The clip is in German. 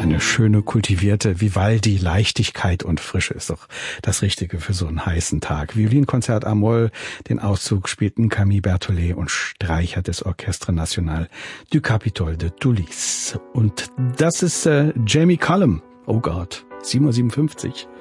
Eine schöne, kultivierte Vivaldi-Leichtigkeit und Frische ist doch das Richtige für so einen heißen Tag. Violinkonzert a-Moll, den Auszug spielten Camille Berthollet und Streicher des Orchestre National du Capitole de Toulouse. Und das ist Jamie Cullum. Oh Gott, 7:57 Uhr.